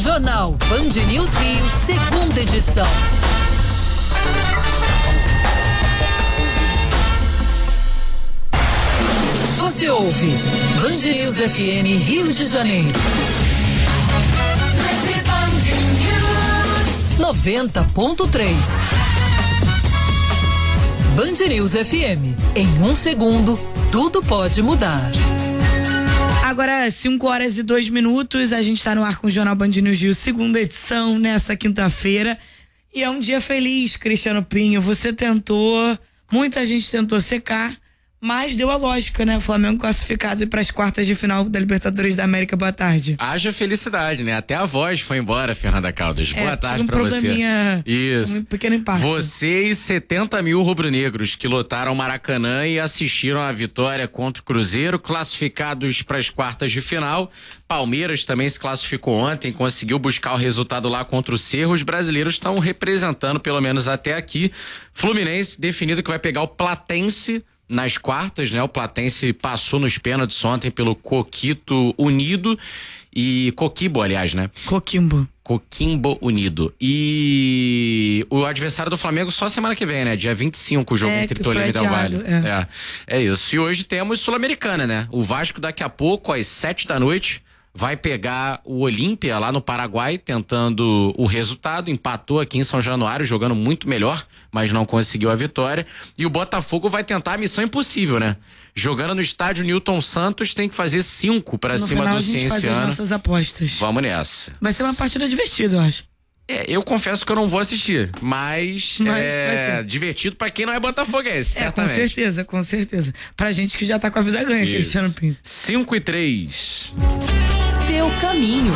Jornal Band News Rio, segunda edição. Você ouve Band News FM Rio de Janeiro. 90.3. Band News FM. Em um segundo, tudo pode mudar. Agora, 5h02, a gente tá no ar com o Jornal Band News Rio, segunda edição, nessa quinta-feira. E é um dia feliz, Cristiano Pinho. Você tentou, muita gente tentou secar, mas deu a lógica, né? O Flamengo classificado para as quartas de final da Libertadores da América. Boa tarde. Haja felicidade, né? Até a voz foi embora, Fernanda Caldas. Boa tarde pra você. Isso. Um pequeno impacto. Você e 70 mil rubro-negros que lotaram Maracanã e assistiram à vitória contra o Cruzeiro, classificados para as quartas de final. Palmeiras também se classificou ontem, conseguiu buscar o resultado lá contra o Cerro. Os brasileiros estão representando, pelo menos até aqui. Fluminense definido que vai pegar o Platense nas quartas, né? O Platense passou nos pênaltis ontem pelo Coquito Unido e Coquimbo, aliás, né? Coquimbo Unido. E o adversário do Flamengo só semana que vem, né? Dia 25, o jogo entre Tolima e Del Valle. É isso. E hoje temos Sul-Americana, né? O Vasco daqui a pouco, às 7h vai pegar o Olímpia lá no Paraguai, tentando o resultado, empatou aqui em São Januário, jogando muito melhor, mas não conseguiu a vitória. E o Botafogo vai tentar a missão impossível, né? Jogando no estádio Newton Santos, tem que fazer 5 para cima do Cienciano. No final a gente faz as nossas apostas. Vamos nessa. Vai ser uma partida divertida, eu acho. Eu confesso que eu não vou assistir, mas é divertido pra quem não é botafoguense, certamente. Com certeza. Pra gente que já tá com a vida ganha, Cristiano Pinto. 5h03. Seu caminho.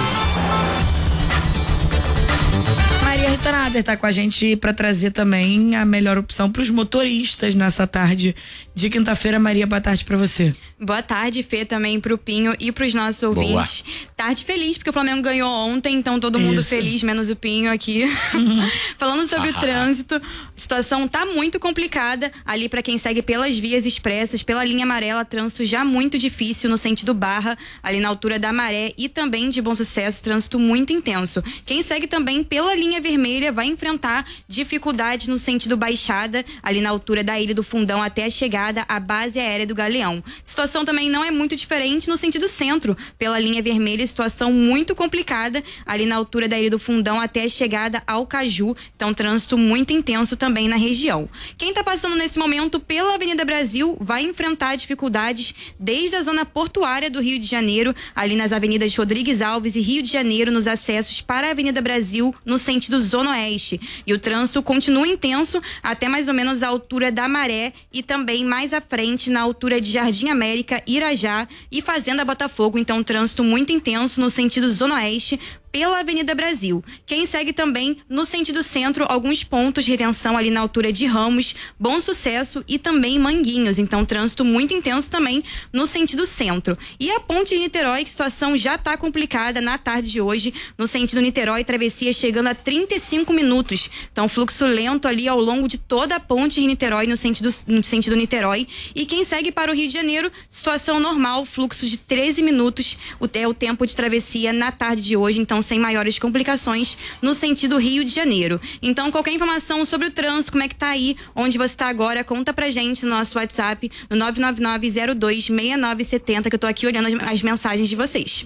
Maria Rita Nader tá com a gente para trazer também a melhor opção para os motoristas nessa tarde de quinta-feira. Maria, boa tarde para você. Boa tarde, Fê, também pro Pinho e pros nossos ouvintes. Tarde feliz, porque o Flamengo ganhou ontem, então todo mundo feliz, menos o Pinho aqui. Falando sobre o trânsito, a situação tá muito complicada ali para quem segue pelas vias expressas, pela linha amarela, trânsito já muito difícil no sentido Barra, ali na altura da Maré e também de Bom Sucesso, trânsito muito intenso. Quem segue também pela linha vermelha vai enfrentar dificuldades no sentido Baixada, ali na altura da Ilha do Fundão até a chegada à base aérea do Galeão. Situação também não é muito diferente no sentido centro, pela linha vermelha, situação muito complicada ali na altura da Ilha do Fundão até a chegada ao Caju, então trânsito muito intenso também na região. Quem está passando nesse momento pela Avenida Brasil vai enfrentar dificuldades desde a zona portuária do Rio de Janeiro, ali nas avenidas Rodrigues Alves e Rio de Janeiro, nos acessos para a Avenida Brasil no sentido Zona Oeste, e o trânsito continua intenso até mais ou menos a altura da Maré e também mais à frente na altura de Jardim América, Irajá e Fazenda Botafogo, então trânsito muito intenso no sentido Zona Oeste pela Avenida Brasil. Quem segue também no sentido centro, alguns pontos de retenção ali na altura de Ramos, Bom Sucesso e também Manguinhos, então trânsito muito intenso também no sentido centro. E a ponte de Niterói, que a situação já está complicada na tarde de hoje, no sentido Niterói, travessia chegando a 35 minutos, então fluxo lento ali ao longo de toda a ponte de Niterói no sentido Niterói. E quem segue para o Rio de Janeiro, situação normal, fluxo de 13 minutos, é o tempo de travessia na tarde de hoje, então sem maiores complicações no sentido Rio de Janeiro. Então, qualquer informação sobre o trânsito, como é que tá aí, onde você tá agora, conta pra gente no nosso WhatsApp, no 999-02-6970, que eu tô aqui olhando as mensagens de vocês.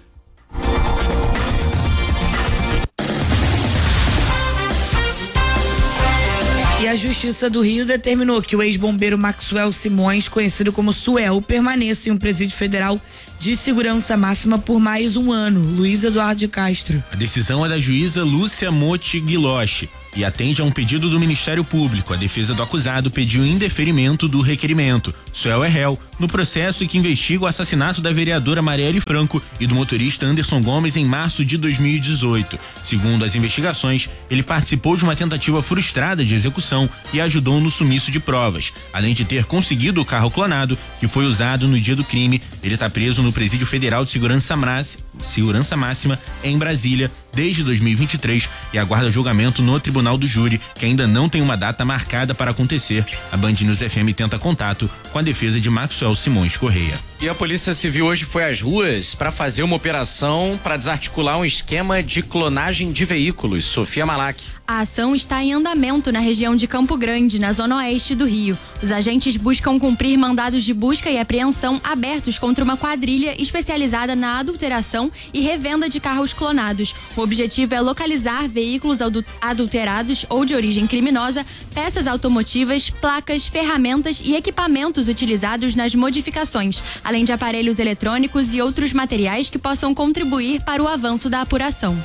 E a Justiça do Rio determinou que o ex-bombeiro Maxwell Simões, conhecido como Suel, permaneça em um presídio federal de segurança máxima por mais um ano. Luiz Eduardo de Castro. A decisão é da juíza Lúcia Motti Guiloche e atende a um pedido do Ministério Público. A defesa do acusado pediu indeferimento do requerimento. Suel é réu no processo que investiga o assassinato da vereadora Marielle Franco e do motorista Anderson Gomes em março de 2018. Segundo as investigações, ele participou de uma tentativa frustrada de execução e ajudou no sumiço de provas. Além de ter conseguido o carro clonado, que foi usado no dia do crime, ele está preso no Presídio Federal de Segurança máxima em Brasília desde 2023 e aguarda julgamento no Tribunal do Júri, que ainda não tem uma data marcada para acontecer. A Band News FM tenta contato com a defesa de Maxwell Simões Correia. E a Polícia Civil hoje foi às ruas para fazer uma operação para desarticular um esquema de clonagem de veículos. Sofia Malak. A ação está em andamento na região de Campo Grande, na zona oeste do Rio. Os agentes buscam cumprir mandados de busca e apreensão abertos contra uma quadrilha especializada na adulteração e revenda de carros clonados. O objetivo é localizar veículos adulterados ou de origem criminosa, peças automotivas, placas, ferramentas e equipamentos utilizados nas modificações, além de aparelhos eletrônicos e outros materiais que possam contribuir para o avanço da apuração.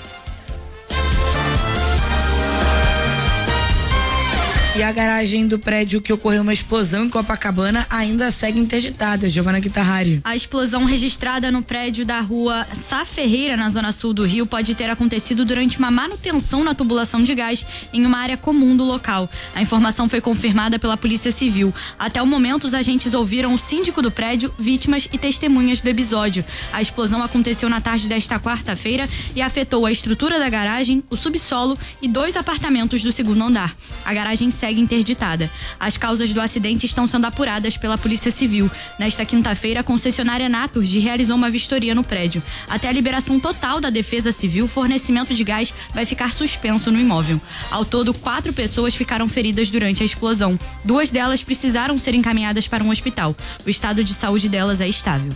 E a garagem do prédio que ocorreu uma explosão em Copacabana ainda segue interditada. Giovana Guitarrari. A explosão registrada no prédio da rua Sá Ferreira, na zona sul do Rio, pode ter acontecido durante uma manutenção na tubulação de gás em uma área comum do local. A informação foi confirmada pela Polícia Civil. Até o momento, os agentes ouviram o síndico do prédio, vítimas e testemunhas do episódio. A explosão aconteceu na tarde desta quarta-feira e afetou a estrutura da garagem, o subsolo e 2 apartamentos do segundo andar. A garagem segue interditada. As causas do acidente estão sendo apuradas pela Polícia Civil. Nesta quinta-feira, a concessionária Naturgy realizou uma vistoria no prédio. Até a liberação total da Defesa Civil, o fornecimento de gás vai ficar suspenso no imóvel. Ao todo, 4 pessoas ficaram feridas durante a explosão. 2 delas precisaram ser encaminhadas para um hospital. O estado de saúde delas é estável.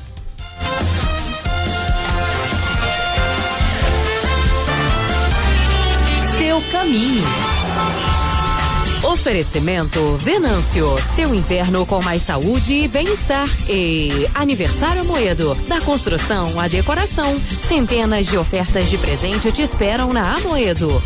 Seu caminho. Oferecimento Venâncio, seu inverno com mais saúde e bem-estar. E Aniversário Amoedo, da construção à decoração. Centenas de ofertas de presente te esperam na Amoedo.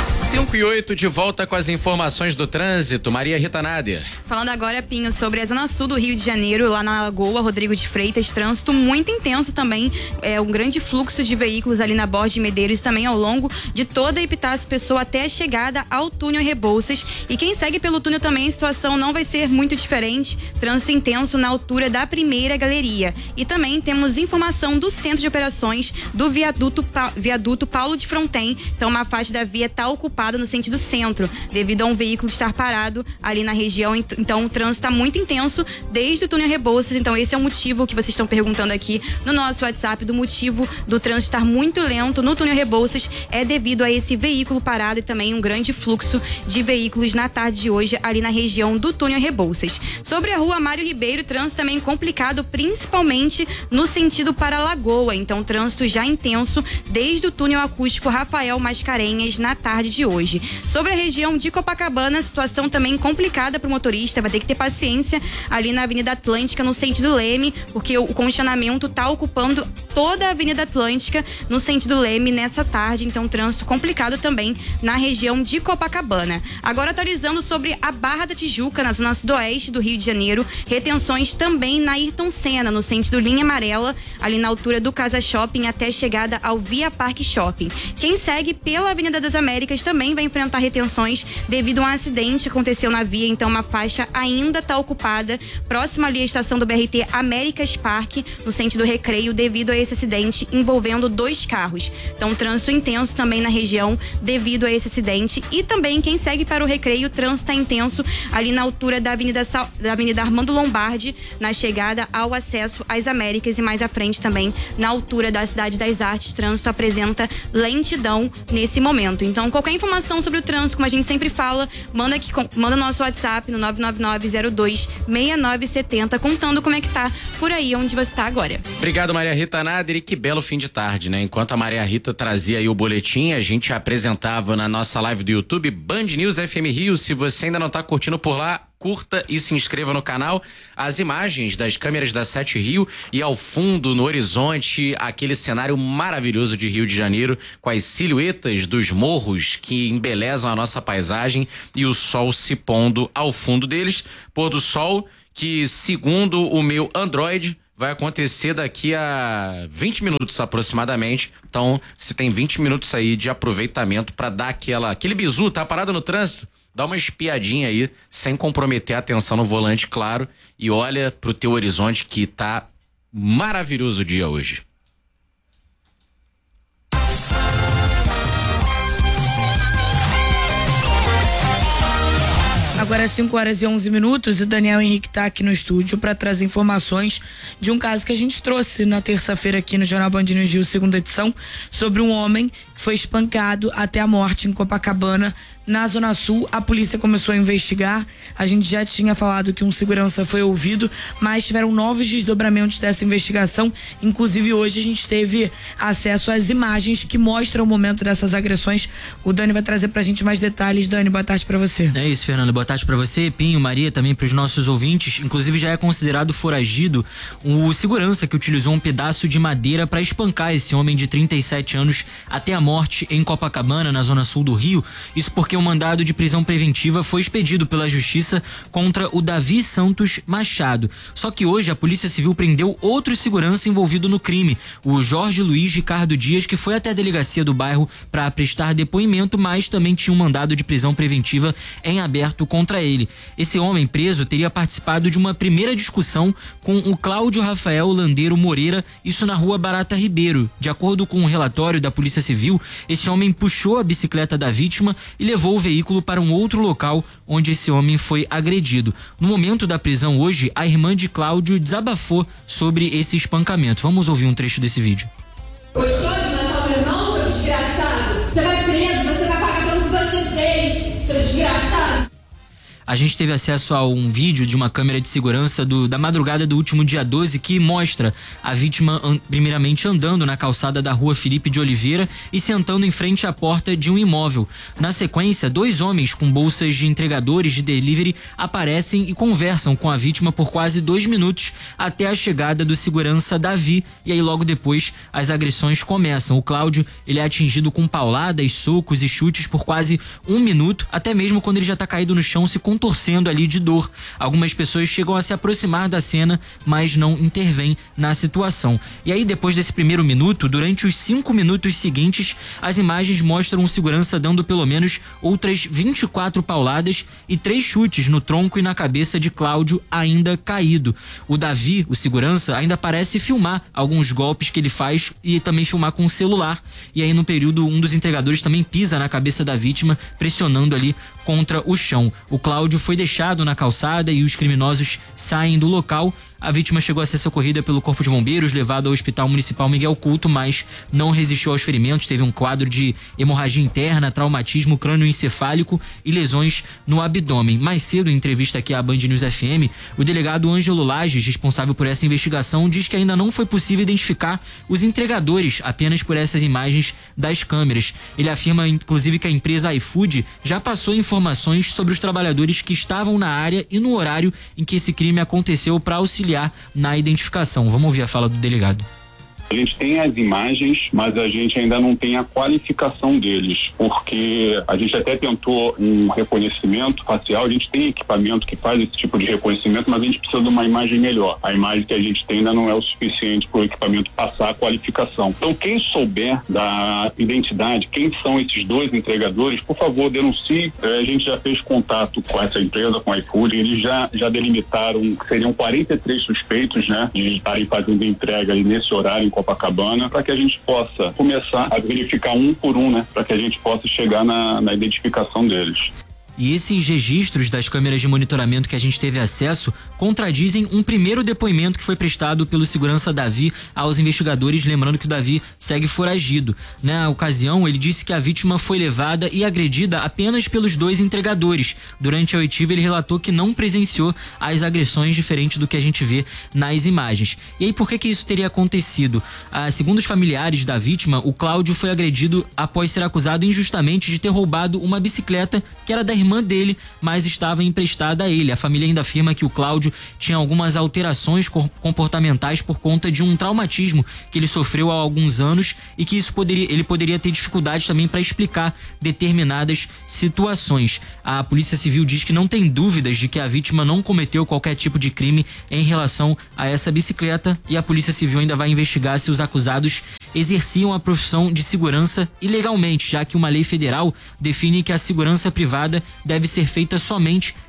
5:08 de volta com as informações do trânsito. Maria Rita Nader. Falando agora, Pinho, sobre a zona sul do Rio de Janeiro, lá na Lagoa Rodrigo de Freitas, trânsito muito intenso também, um grande fluxo de veículos ali na Borges de Medeiros, também ao longo de toda a Epitácio Pessoa até a chegada ao túnel Rebouças. E quem segue pelo túnel também, a situação não vai ser muito diferente, trânsito intenso na altura da primeira galeria. E também temos informação do Centro de Operações do viaduto Paulo de Fronten, então uma faixa da via está ocupada no sentido centro, devido a um veículo estar parado ali na região. Então o trânsito está muito intenso desde o túnel Rebouças. Então esse é o motivo que vocês estão perguntando aqui no nosso WhatsApp, do motivo do trânsito estar muito lento no túnel Rebouças, é devido a esse veículo parado e também um grande fluxo de veículos na tarde de hoje ali na região do túnel Rebouças. Sobre a rua Mário Ribeiro, trânsito também complicado, principalmente no sentido para Lagoa. Então trânsito já intenso desde o túnel acústico Rafael Mascarenhas na tarde de hoje. Sobre a região de Copacabana, situação também complicada para o motorista, vai ter que ter paciência ali na Avenida Atlântica no sentido Leme, porque o congestionamento está ocupando toda a Avenida Atlântica no sentido Leme nessa tarde, então trânsito complicado também na região de Copacabana. Agora atualizando sobre a Barra da Tijuca, na zona sudoeste do Rio de Janeiro, retenções também na Ayrton Senna, no sentido linha amarela, ali na altura do Casa Shopping até chegada ao Via Parque Shopping. Quem segue pela Avenida das Américas também vai enfrentar retenções devido a um acidente que aconteceu na via, então uma faixa ainda está ocupada, próxima ali à estação do BRT Américas Parque, no sentido Recreio, devido a esse acidente envolvendo 2 carros. Então trânsito intenso também na região devido a esse acidente. E também quem segue para o Recreio, o trânsito está intenso ali na altura da Avenida Armando Lombardi, na chegada ao acesso às Américas, e mais à frente também na altura da Cidade das Artes, trânsito apresenta lentidão nesse momento. Então qualquer informação sobre o trânsito, como a gente sempre fala, manda no nosso WhatsApp no 999026970, contando como é que tá por aí onde você tá agora. Obrigado, Maria Rita Nader, e que belo fim de tarde, né? Enquanto a Maria Rita trazia aí o boletim, a gente apresentava na nossa live do YouTube Band News FM Rio. Se você ainda não tá curtindo por lá, curta e se inscreva no canal. As imagens das câmeras da 7 Rio, e ao fundo, no horizonte, aquele cenário maravilhoso de Rio de Janeiro, com as silhuetas dos morros que embelezam a nossa paisagem e o sol se pondo ao fundo deles. Pôr do sol que, segundo o meu Android, vai acontecer daqui a 20 minutos aproximadamente. Então, se tem 20 minutos aí de aproveitamento para dar aquele bizu, tá parado no trânsito? Dá uma espiadinha aí, sem comprometer a atenção no volante, claro, e olha pro teu horizonte, que tá maravilhoso o dia hoje. Agora 5h11 e o Daniel Henrique tá aqui no estúdio para trazer informações de um caso que a gente trouxe na terça-feira aqui no Jornal Band News Rio, segunda edição, sobre um homem que foi espancado até a morte em Copacabana, na Zona Sul. A polícia começou a investigar. A gente já tinha falado que um segurança foi ouvido, mas tiveram novos desdobramentos dessa investigação. Inclusive, hoje a gente teve acesso às imagens que mostram o momento dessas agressões. O Dani vai trazer pra gente mais detalhes. Dani, boa tarde pra você. É isso, Fernando. Boa tarde pra você, Pinho, Maria, também pros nossos ouvintes. Inclusive, já é considerado foragido o segurança que utilizou um pedaço de madeira para espancar esse homem de 37 anos até a morte em Copacabana, na Zona Sul do Rio. Isso porque um mandado de prisão preventiva foi expedido pela Justiça contra o Davi Santos Machado. Só que hoje a Polícia Civil prendeu outro segurança envolvido no crime, o Jorge Luiz Ricardo Dias, que foi até a delegacia do bairro para prestar depoimento, mas também tinha um mandado de prisão preventiva em aberto contra ele. Esse homem preso teria participado de uma primeira discussão com o Cláudio Rafael Landeiro Moreira, isso na Rua Barata Ribeiro. De acordo com um relatório da Polícia Civil, esse homem puxou a bicicleta da vítima e levou o veículo para um outro local onde esse homem foi agredido. No momento da prisão hoje, a irmã de Cláudio desabafou sobre esse espancamento. Vamos ouvir um trecho desse vídeo. Gostou de matar o meu irmão, seu desgraçado? Você vai preso, você vai pagar pelo que você fez, seu desgraçado. A gente teve acesso a um vídeo de uma câmera de segurança da madrugada do último dia 12 que mostra a vítima primeiramente andando na calçada da Rua Felipe de Oliveira e sentando em frente à porta de um imóvel. Na sequência, dois homens com bolsas de entregadores de delivery aparecem e conversam com a vítima por quase 2 minutos até a chegada do segurança Davi, e aí logo depois as agressões começam. O Cláudio, ele é atingido com pauladas, socos e chutes por quase 1 minuto, até mesmo quando ele já tá caído no chão se contorcendo ali de dor. Algumas pessoas chegam a se aproximar da cena, mas não intervêm na situação. E aí, depois desse primeiro minuto, durante os 5 minutos seguintes, as imagens mostram um segurança dando pelo menos outras 24 pauladas e 3 chutes no tronco e na cabeça de Cláudio, ainda caído. O Davi, o segurança, ainda parece filmar alguns golpes que ele faz e também filmar com o celular. E aí, no período, um dos entregadores também pisa na cabeça da vítima, pressionando ali contra o chão. O Cláudio foi deixado na calçada e os criminosos saem do local. A vítima chegou a ser socorrida pelo Corpo de Bombeiros, levado ao Hospital Municipal Miguel Couto, mas não resistiu aos ferimentos, teve um quadro de hemorragia interna, traumatismo crânioencefálico e lesões no abdômen. Mais cedo, em entrevista aqui à Band News FM, o delegado Ângelo Lages, responsável por essa investigação, diz que ainda não foi possível identificar os entregadores apenas por essas imagens das câmeras. Ele afirma, inclusive, que a empresa iFood já passou informações sobre os trabalhadores que estavam na área e no horário em que esse crime aconteceu para auxiliar na identificação. Vamos ouvir a fala do delegado. A gente tem as imagens, mas a gente ainda não tem a qualificação deles, porque a gente até tentou um reconhecimento facial, a gente tem equipamento que faz esse tipo de reconhecimento, mas a gente precisa de uma imagem melhor. A imagem que a gente tem ainda não é o suficiente para o equipamento passar a qualificação. Então, quem souber da identidade, quem são esses 2 entregadores, por favor, denuncie. A gente já fez contato com essa empresa, com a iFood, eles já delimitaram que seriam 43 suspeitos, né, de estarem fazendo entrega aí nesse horário em Copacabana, para que a gente possa começar a verificar um por um, né? Para que a gente possa chegar na identificação deles. E esses registros das câmeras de monitoramento que a gente teve acesso contradizem um primeiro depoimento que foi prestado pelo segurança Davi aos investigadores, lembrando que o Davi segue foragido. Na ocasião, ele disse que a vítima foi levada e agredida apenas pelos 2 entregadores. Durante a oitiva, ele relatou que não presenciou as agressões, diferente do que a gente vê nas imagens. E aí, por que isso teria acontecido? Segundo os familiares da vítima, o Cláudio foi agredido após ser acusado injustamente de ter roubado uma bicicleta que era da irmã dele, mas estava emprestada a ele. A família ainda afirma que o Cláudio tinha algumas alterações comportamentais por conta de um traumatismo que ele sofreu há alguns anos e que ele poderia ter dificuldade também para explicar determinadas situações. A Polícia Civil diz que não tem dúvidas de que a vítima não cometeu qualquer tipo de crime em relação a essa bicicleta, e a Polícia Civil ainda vai investigar se os acusados exerciam a profissão de segurança ilegalmente, já que uma lei federal define que a segurança privada deve ser feita somente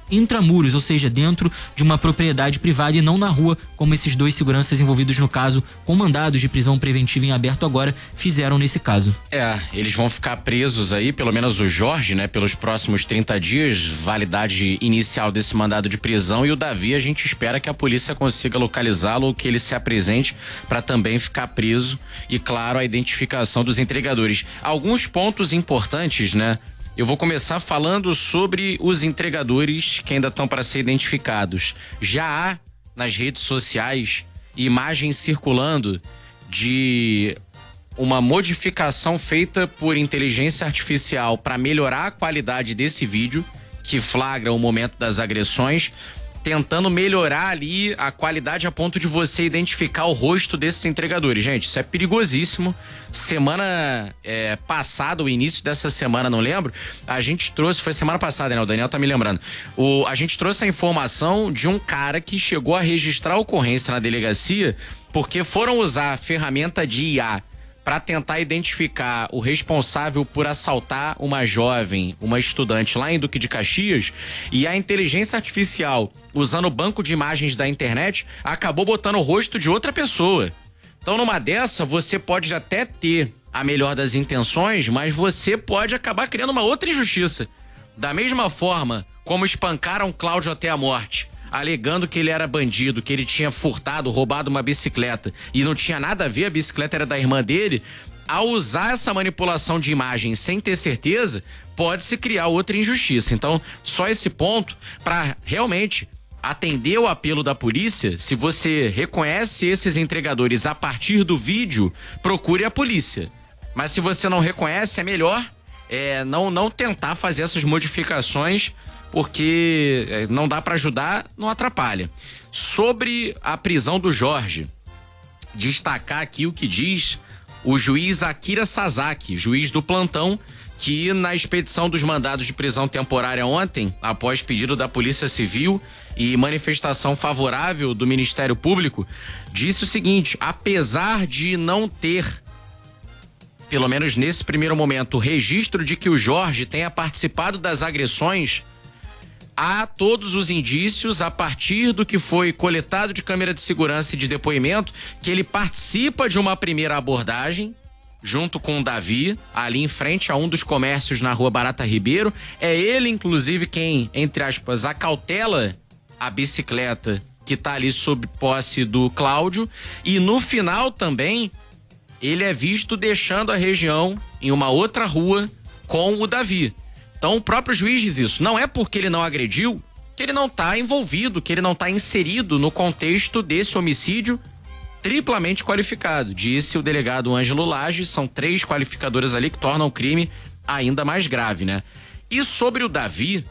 intramuros, ou seja, dentro de uma propriedade privada e não na rua, como esses 2 seguranças envolvidos no caso, com mandados de prisão preventiva em aberto agora, fizeram nesse caso. Eles vão ficar presos aí, pelo menos o Jorge, né, pelos próximos 30 dias, validade inicial desse mandado de prisão, e o Davi, a gente espera que a polícia consiga localizá-lo ou que ele se apresente para também ficar preso, e claro, a identificação dos entregadores. Alguns pontos importantes, né? Eu vou começar falando sobre os entregadores que ainda estão para ser identificados. Já há nas redes sociais imagens circulando de uma modificação feita por inteligência artificial para melhorar a qualidade desse vídeo que flagra o momento das agressões, tentando melhorar ali a qualidade a ponto de você identificar o rosto desses entregadores. Gente, isso é perigosíssimo. Semana passada, o início dessa semana, não lembro, a gente trouxe, foi semana passada, né? O Daniel tá me lembrando. A gente trouxe a informação de um cara que chegou a registrar a ocorrência na delegacia porque foram usar a ferramenta de IA para tentar identificar o responsável por assaltar uma jovem, uma estudante lá em Duque de Caxias, e a inteligência artificial, usando o banco de imagens da internet, acabou botando o rosto de outra pessoa. Então, numa dessa, você pode até ter a melhor das intenções, mas você pode acabar criando uma outra injustiça. Da mesma forma como espancaram Cláudio até a morte, alegando que ele era bandido, que ele tinha furtado, roubado uma bicicleta e não tinha nada a ver, a bicicleta era da irmã dele, ao usar essa manipulação de imagem sem ter certeza, pode-se criar outra injustiça. Então, só esse ponto para realmente atender o apelo da polícia. Se você reconhece esses entregadores a partir do vídeo, procure a polícia. Mas se você não reconhece, é melhor não tentar fazer essas modificações, porque não dá para ajudar, não atrapalha. Sobre a prisão do Jorge, destacar aqui o que diz o juiz Akira Sasaki, juiz do plantão, que na expedição dos mandados de prisão temporária ontem, após pedido da Polícia Civil e manifestação favorável do Ministério Público, disse o seguinte: apesar de não ter, pelo menos nesse primeiro momento, o registro de que o Jorge tenha participado das agressões, há todos os indícios, a partir do que foi coletado de câmera de segurança e de depoimento, que ele participa de uma primeira abordagem, junto com o Davi, ali em frente a um dos comércios na rua Barata Ribeiro. É ele, inclusive, quem, entre aspas, acautela a bicicleta que tá ali sob posse do Cláudio. E no final também, ele é visto deixando a região em uma outra rua com o Davi. Então o próprio juiz diz isso. Não é porque ele não agrediu que ele não está envolvido, que ele não está inserido no contexto desse homicídio triplamente qualificado. Disse o delegado Ângelo Lage, são 3 qualificadoras ali que tornam o crime ainda mais grave, né? E sobre o Davi,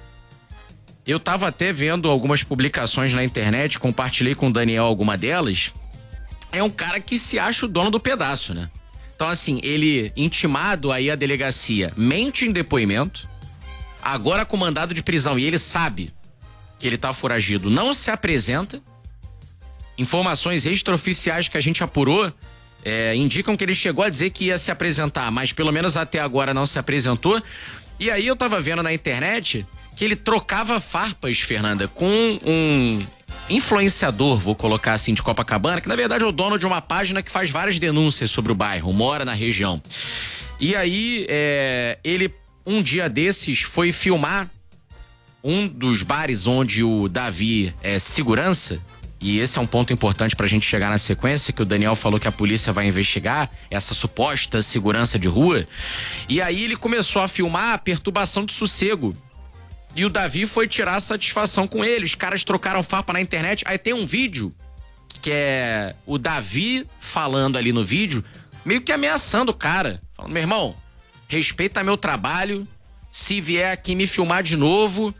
eu estava até vendo algumas publicações na internet, compartilhei com o Daniel alguma delas. É um cara que se acha o dono do pedaço, né? Então assim, ele intimado aí à delegacia, mente em depoimento, agora com mandado de prisão, e ele sabe que ele tá foragido, não se apresenta. Informações extraoficiais que a gente apurou indicam que ele chegou a dizer que ia se apresentar, mas pelo menos até agora não se apresentou. E aí eu tava vendo na internet que ele trocava farpas, Fernanda, com um influenciador, vou colocar assim, de Copacabana, que na verdade é o dono de uma página que faz várias denúncias sobre o bairro, mora na região. E aí ele, um dia desses, foi filmar um dos bares onde o Davi é segurança, e esse é um ponto importante pra gente chegar na sequência, que o Daniel falou que a polícia vai investigar essa suposta segurança de rua. E aí ele começou a filmar a perturbação de sossego. E o Davi foi tirar satisfação com ele. Os caras trocaram farpa na internet. Aí tem um vídeo que é o Davi falando ali no vídeo, meio que ameaçando o cara. Falando: meu irmão, respeita meu trabalho. Se vier aqui me filmar de novo,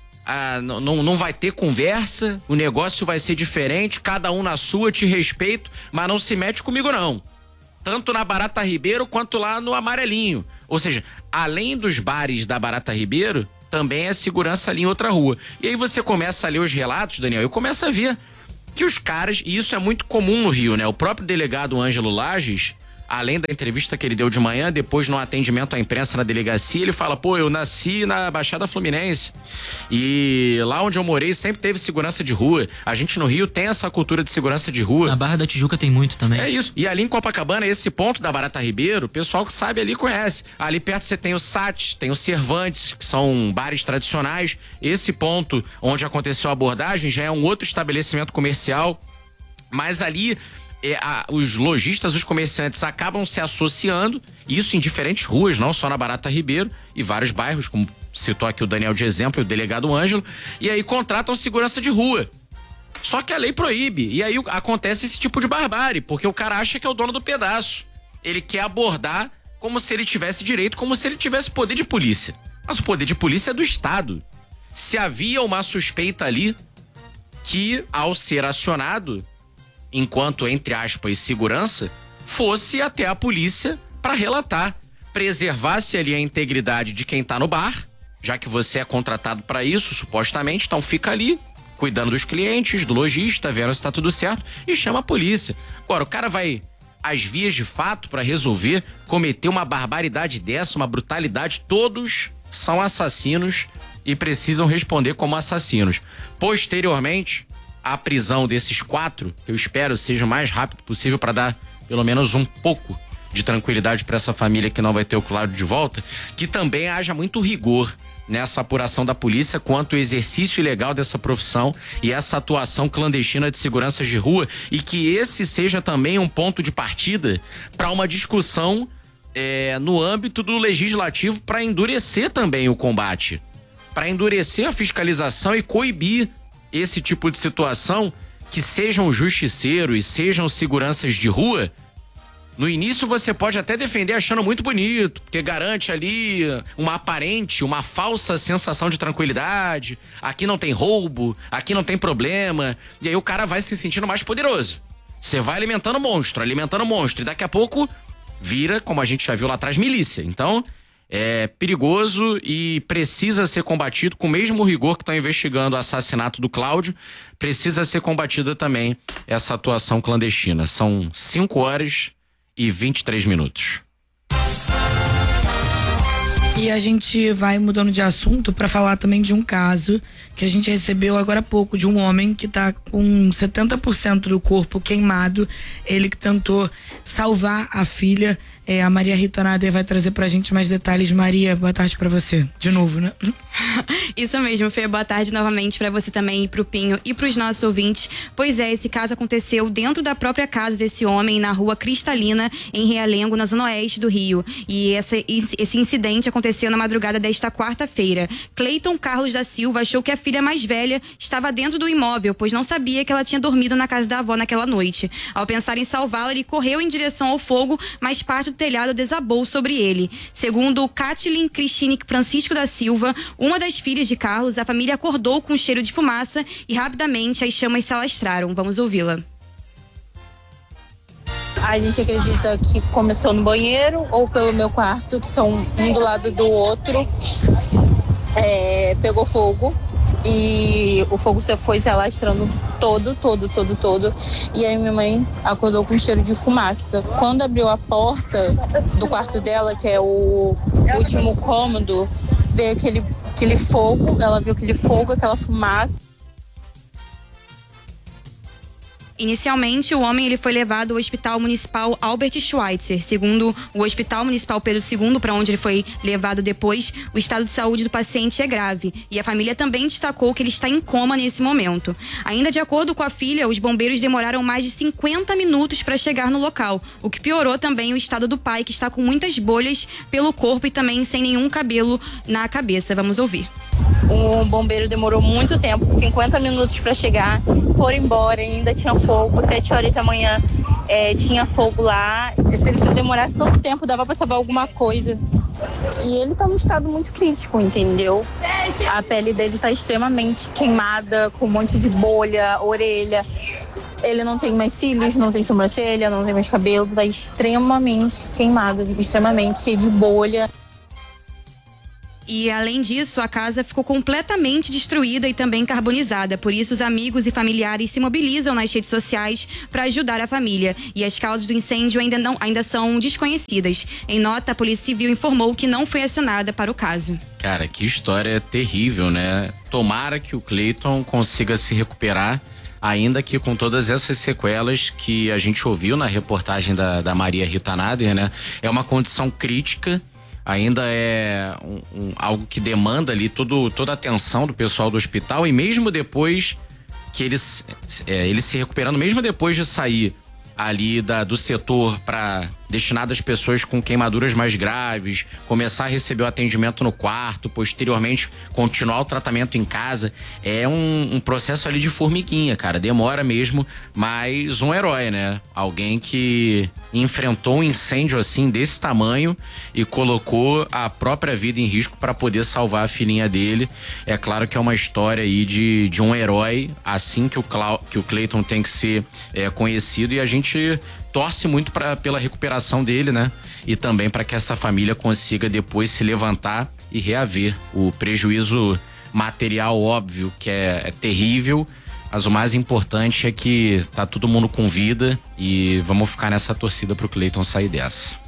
não vai ter conversa. O negócio vai ser diferente. Cada um na sua, te respeito. Mas não se mete comigo, não. Tanto na Barata Ribeiro quanto lá no Amarelinho. Ou seja, além dos bares da Barata Ribeiro, também é segurança ali em outra rua. E aí você começa a ler os relatos, Daniel, eu começo a ver que os caras, e isso é muito comum no Rio, né? O próprio delegado Ângelo Lages além da entrevista que ele deu de manhã, depois no atendimento à imprensa na delegacia, ele fala, pô, eu nasci na Baixada Fluminense e lá onde eu morei sempre teve segurança de rua. A gente no Rio tem essa cultura de segurança de rua. Na Barra da Tijuca tem muito também. É isso. E ali em Copacabana, esse ponto da Barata Ribeiro, o pessoal que sabe ali conhece. Ali perto você tem o Sat, tem o Cervantes, que são bares tradicionais. Esse ponto onde aconteceu a abordagem já é um outro estabelecimento comercial, mas ali os lojistas, os comerciantes acabam se associando, isso em diferentes ruas, não só na Barata Ribeiro, e vários bairros, como citou aqui o Daniel de exemplo e o delegado Ângelo, e aí contratam segurança de rua. Só que a lei proíbe, e aí acontece esse tipo de barbárie, porque o cara acha que é o dono do pedaço. Ele quer abordar como se ele tivesse direito, como se ele tivesse poder de polícia. Mas o poder de polícia é do Estado. Se havia uma suspeita ali que, ao ser acionado, enquanto, entre aspas, segurança, fosse até a polícia para relatar, preservasse ali a integridade de quem tá no bar, já que você é contratado para isso, supostamente, então fica ali, cuidando dos clientes, do lojista, vendo se tá tudo certo e chama a polícia. Agora, o cara vai às vias de fato para resolver, cometer uma barbaridade dessa, uma brutalidade, todos são assassinos e precisam responder como assassinos. Posteriormente, a prisão desses 4, que eu espero seja o mais rápido possível para dar pelo menos um pouco de tranquilidade para essa família que não vai ter o Cláudio de volta, que também haja muito rigor nessa apuração da polícia quanto ao exercício ilegal dessa profissão e essa atuação clandestina de seguranças de rua, e que esse seja também um ponto de partida para uma discussão no âmbito do legislativo para endurecer também o combate, para endurecer a fiscalização e coibir esse tipo de situação, que sejam justiceiros, sejam seguranças de rua. No início você pode até defender achando muito bonito, porque garante ali uma aparente, uma falsa sensação de tranquilidade. Aqui não tem roubo, aqui não tem problema. E aí o cara vai se sentindo mais poderoso. Você vai alimentando monstro. E daqui a pouco vira, como a gente já viu lá atrás, milícia. Então, é perigoso e precisa ser combatido com o mesmo rigor que estão investigando o assassinato do Cláudio. Precisa ser combatida também essa atuação clandestina. São 5h23. E a gente vai mudando de assunto para falar também de um caso que a gente recebeu agora há pouco, de um homem que tá com 70% do corpo queimado. Ele que tentou salvar a filha. A Maria Rita Nader vai trazer pra gente mais detalhes. Maria, boa tarde pra você. De novo, né? Isso mesmo, Fê. Boa tarde novamente pra você também, e pro Pinho e pros nossos ouvintes. Pois é, esse caso aconteceu dentro da própria casa desse homem, na rua Cristalina, em Realengo, na zona oeste do Rio. E esse incidente aconteceu na madrugada desta quarta-feira. Cleiton Carlos da Silva achou que a filha mais velha estava dentro do imóvel, pois não sabia que ela tinha dormido na casa da avó naquela noite. Ao pensar em salvá-la, ele correu em direção ao fogo, mas parte do telhado desabou sobre ele. Segundo Kathleen Cristine Francisco da Silva, uma das filhas de Carlos, a família acordou com um cheiro de fumaça e rapidamente as chamas se alastraram. Vamos ouvi-la. A gente acredita que começou no banheiro ou pelo meu quarto, que são um do lado do outro. Pegou fogo e o fogo foi se alastrando todo. E aí minha mãe acordou com cheiro de fumaça. Quando abriu a porta do quarto dela, que é o último cômodo, veio aquele fogo, ela viu aquele fogo, aquela fumaça. Inicialmente, o homem ele foi levado ao Hospital Municipal Albert Schweitzer. Segundo o Hospital Municipal Pedro II, para onde ele foi levado depois, o estado de saúde do paciente é grave. E a família também destacou que ele está em coma nesse momento. Ainda de acordo com a filha, os bombeiros demoraram mais de 50 minutos para chegar no local, o que piorou também o estado do pai, que está com muitas bolhas pelo corpo e também sem nenhum cabelo na cabeça. Vamos ouvir. O bombeiro demorou muito tempo, 50 minutos para chegar, foram embora, ainda tinha fogo, 7 horas da manhã tinha fogo lá. Se ele demorasse tanto tempo, dava para salvar alguma coisa. E ele tá num estado muito crítico, entendeu? A pele dele tá extremamente queimada, com um monte de bolha, orelha. Ele não tem mais cílios, não tem sobrancelha, não tem mais cabelo, tá extremamente queimado, extremamente cheio de bolha. E além disso, a casa ficou completamente destruída e também carbonizada. Por isso, os amigos e familiares se mobilizam nas redes sociais para ajudar a família. E as causas do incêndio ainda são desconhecidas. Em nota, a Polícia Civil informou que não foi acionada para o caso. Cara, que história terrível, né? Tomara que o Cleiton consiga se recuperar, ainda que com todas essas sequelas que a gente ouviu na reportagem da Maria Rita Nader, né? É uma condição crítica. Ainda é algo que demanda ali toda a atenção do pessoal do hospital, e mesmo depois que ele se recuperando, mesmo depois de sair ali do setor destinado às pessoas com queimaduras mais graves, começar a receber o atendimento no quarto, posteriormente continuar o tratamento em casa, é um processo ali de formiguinha, cara, demora mesmo, mas um herói, né? Alguém que enfrentou um incêndio assim desse tamanho e colocou a própria vida em risco para poder salvar a filhinha dele. É claro que é uma história aí de um herói, assim que o Cleiton tem que ser conhecido, e a gente torce muito pela recuperação dele, né? E também para que essa família consiga depois se levantar e reaver. O prejuízo material, óbvio, que é terrível, mas o mais importante é que tá todo mundo com vida, e vamos ficar nessa torcida pro Cleiton sair dessa.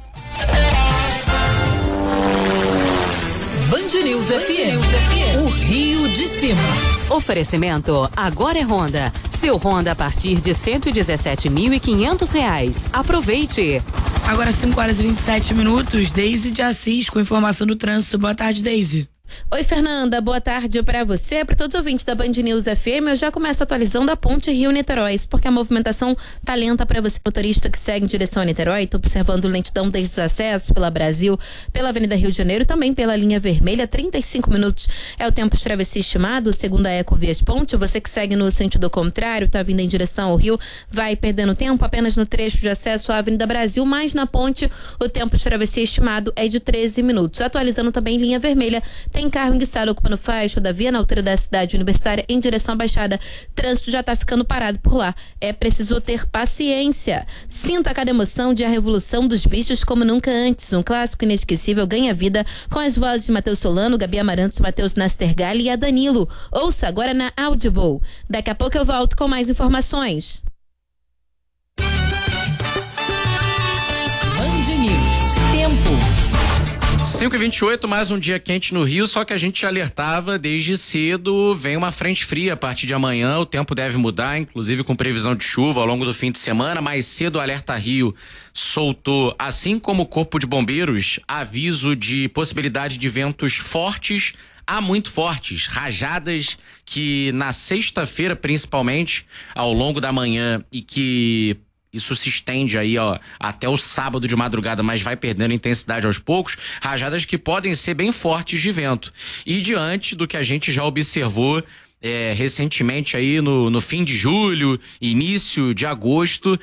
Band News FM, o Rio de Cima. Oferecimento Agora é Honda. Seu Honda a partir de R$117.500. Aproveite. Agora 5h27, Deise de Assis com informação do trânsito. Boa tarde, Deise. Oi, Fernanda, boa tarde para você, para todos os ouvintes da Band News FM. Eu já começo atualizando a ponte Rio-Niterói, porque a movimentação tá lenta para você, motorista que segue em direção a Niterói. Tô observando lentidão desde os acessos pela Brasil, pela Avenida Rio de Janeiro, também pela linha vermelha. 35 minutos é o tempo de travessia estimado, segundo a Ecovias Ponte. Você que segue no sentido contrário, tá vindo em direção ao Rio, vai perdendo tempo apenas no trecho de acesso à Avenida Brasil, mas na ponte o tempo de travessia estimado é de 13 minutos. Atualizando também linha vermelha, tem carro enguiçado ocupando faixa da via na altura da cidade universitária em direção à Baixada. Trânsito já tá ficando parado por lá. É preciso ter paciência. Sinta cada emoção de A Revolução dos Bichos como nunca antes. Um clássico inesquecível ganha vida com as vozes de Matheus Solano, Gabi Amarantos, Matheus Nastergalli e a Danilo. Ouça agora na Audible. Daqui a pouco eu volto com mais informações. Band News. Tempo. 5h28, mais um dia quente no Rio, só que a gente alertava desde cedo, vem uma frente fria a partir de amanhã, o tempo deve mudar, inclusive com previsão de chuva ao longo do fim de semana. Mais cedo o Alerta Rio soltou, assim como o Corpo de Bombeiros, aviso de possibilidade de ventos fortes a muito fortes, rajadas que na sexta-feira principalmente, ao longo da manhã, e que isso se estende aí, ó, até o sábado de madrugada, mas vai perdendo intensidade aos poucos, rajadas que podem ser bem fortes de vento. E diante do que a gente já observou recentemente aí no fim de julho, início de agosto,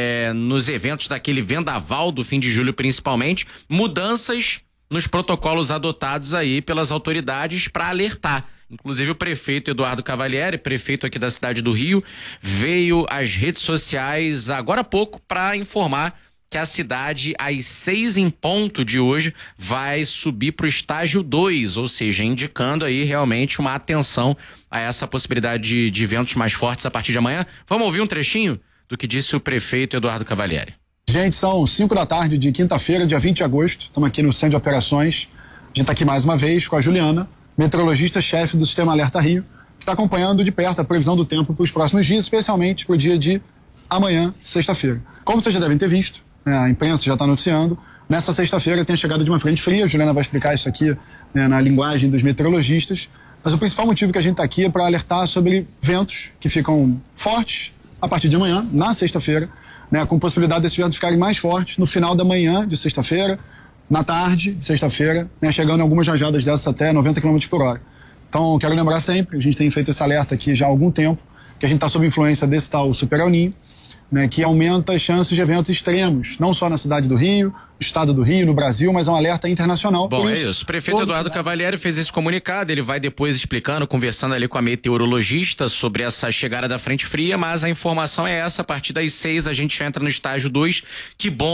nos eventos daquele vendaval do fim de julho principalmente, mudanças nos protocolos adotados aí pelas autoridades para alertar. Inclusive o prefeito Eduardo Cavalieri, prefeito aqui da cidade do Rio, veio às redes sociais agora há pouco para informar que a cidade, às 6 em ponto de hoje, vai subir para o estágio 2, ou seja, indicando aí realmente uma atenção a essa possibilidade de ventos mais fortes a partir de amanhã. Vamos ouvir um trechinho do que disse o prefeito Eduardo Cavalieri. Gente, são 5 da tarde de quinta-feira, dia 20 de agosto. Estamos aqui no Centro de Operações. A gente está aqui mais uma vez com a Juliana, meteorologista-chefe do Sistema Alerta Rio, que está acompanhando de perto a previsão do tempo para os próximos dias, especialmente para o dia de amanhã, sexta-feira. Como vocês já devem ter visto, a imprensa já está noticiando, nessa sexta-feira tem a chegada de uma frente fria. A Juliana vai explicar isso aqui, né, na linguagem dos meteorologistas, mas o principal motivo que a gente está aqui é para alertar sobre ventos que ficam fortes a partir de amanhã, na sexta-feira, né, com possibilidade desses ventos ficarem mais fortes no final da manhã de sexta-feira, na tarde de sexta-feira, né, chegando em algumas rajadas dessas até 90 km por hora. Então, quero lembrar sempre, a gente tem feito esse alerta aqui já há algum tempo, que a gente está sob influência desse tal Super El Niño, né, que aumenta as chances de eventos extremos, não só na cidade do Rio, no estado do Rio, no Brasil, mas é um alerta internacional. Bom, é isso. O prefeito Eduardo Cavalieri fez esse comunicado, ele vai depois explicando, conversando ali com a meteorologista sobre essa chegada da frente fria, mas a informação é essa: a partir das 6 a gente entra no estágio 2. Que bom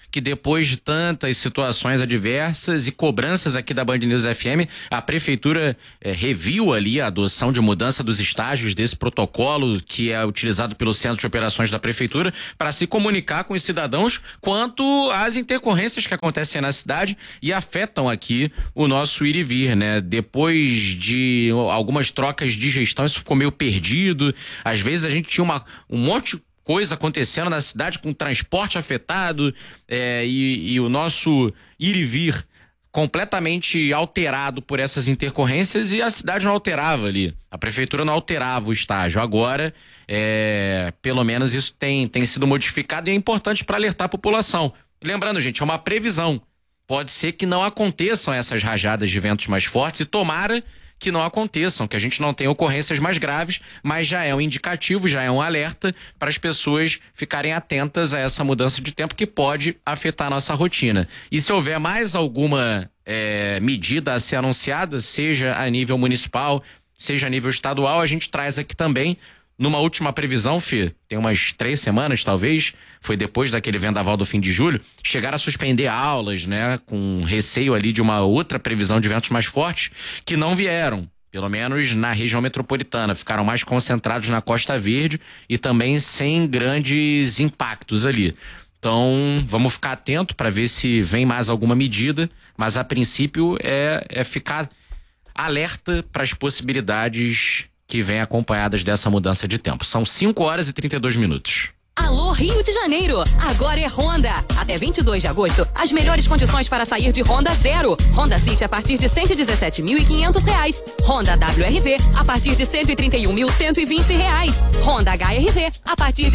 que depois de tantas situações adversas e cobranças aqui da Band News FM, a prefeitura reviu ali a adoção de mudança dos estágios desse protocolo que é utilizado pelo Centro de Operações da Prefeitura para se comunicar com os cidadãos quanto às intercorrências que acontecem na cidade e afetam aqui o nosso ir e vir, né? Depois de algumas trocas de gestão, isso ficou meio perdido. Às vezes a gente tinha um monte de coisa acontecendo na cidade com transporte afetado e o nosso ir e vir completamente alterado por essas intercorrências e a cidade não alterava ali. A prefeitura não alterava o estágio. Agora, pelo menos isso tem sido modificado e é importante para alertar a população. Lembrando, gente, é uma previsão. Pode ser que não aconteçam essas rajadas de ventos mais fortes e tomara que não aconteçam, que a gente não tenha ocorrências mais graves, mas já é um indicativo, já é um alerta para as pessoas ficarem atentas a essa mudança de tempo que pode afetar a nossa rotina. E se houver mais alguma medida a ser anunciada, seja a nível municipal, seja a nível estadual, a gente traz aqui também. Numa última previsão, Fê, tem umas 3 semanas talvez, foi depois daquele vendaval do fim de julho, chegaram a suspender aulas, né, com receio ali de uma outra previsão de ventos mais fortes, que não vieram, pelo menos na região metropolitana, ficaram mais concentrados na Costa Verde e também sem grandes impactos ali. Então, vamos ficar atento para ver se vem mais alguma medida, mas a princípio é ficar alerta para as possibilidades que vem acompanhadas dessa mudança de tempo. São 5h32. Alô, Rio de Janeiro, agora é Honda. Até 22 de agosto, as melhores condições para sair de Honda Zero. Honda City a partir de R$117.500. Honda WRV a partir de R$131.120. Honda HRV a partir de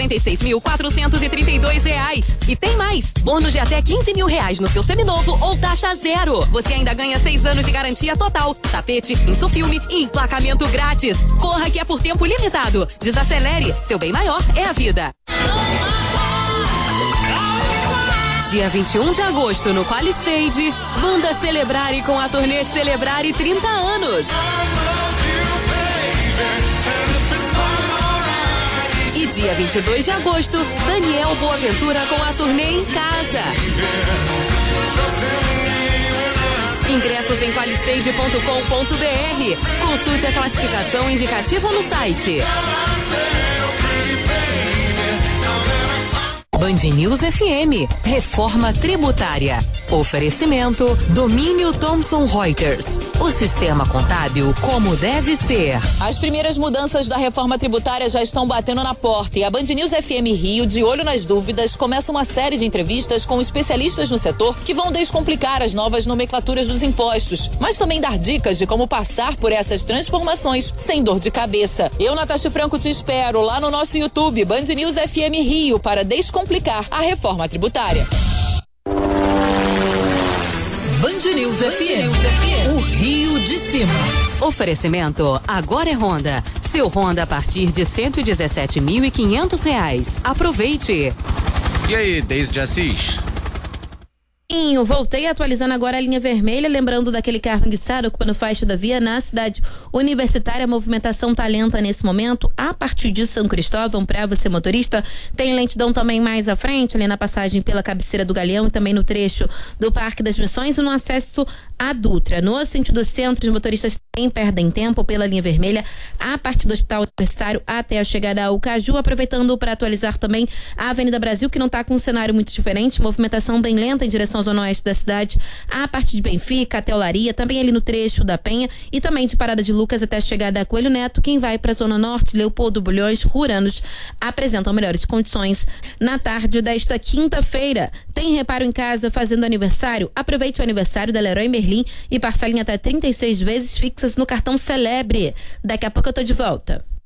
R$146.432. E tem mais, bônus de até R$15.000 no seu seminovo ou taxa zero. Você ainda ganha 6 anos de garantia total, tapete, insufilme e emplacamento grátis. Corra que é por tempo limitado. Desacelere, seu bem maior é a vida. Dia 21 de agosto no Qualistage, banda Celebrare com a turnê Celebrare 30 anos. E dia 22 de agosto, Daniel Boaventura com a turnê Em Casa. Ingressos em qualistage.com.br. Consulte a classificação indicativa no site. Band News FM, reforma tributária. Oferecimento, Domínio Thomson Reuters. O sistema contábil como deve ser. As primeiras mudanças da reforma tributária já estão batendo na porta e a Band News FM Rio, de olho nas dúvidas, começa uma série de entrevistas com especialistas no setor que vão descomplicar as novas nomenclaturas dos impostos, mas também dar dicas de como passar por essas transformações sem dor de cabeça. Eu, Natasha Franco, te espero lá no nosso YouTube, Band News FM Rio, para descomplicar a reforma tributária. Band News FM, o Rio de Cima. Oferecimento, agora é Honda. Seu Honda a partir de R$117.500. Aproveite. E aí, Deise de Assis? Voltei atualizando agora a linha vermelha, lembrando daquele carro enguiçado ocupando faixa da via na cidade universitária. A movimentação tá lenta nesse momento, a partir de São Cristóvão, pra você motorista. Tem lentidão também mais à frente, ali na passagem pela cabeceira do Galeão e também no trecho do Parque das Missões e no acesso à Dutra. No sentido centro, os motoristas também perdem tempo pela linha vermelha, a partir do Hospital Universitário até a chegada ao Caju, aproveitando para atualizar também a Avenida Brasil, que não tá com um cenário muito diferente, movimentação bem lenta em direção à zona oeste da cidade, a partir de Benfica até Olaria, também ali no trecho da Penha e também de Parada de Lucas até a chegada a Coelho Neto. Quem vai para a zona norte, Leopoldo Bulhões, Ruranos, apresentam melhores condições na tarde desta quinta-feira. Tem reparo em casa fazendo aniversário? Aproveite o aniversário da Leroy Merlin e parcelem até 36 vezes fixas no cartão Celebre. Daqui a pouco eu tô de volta.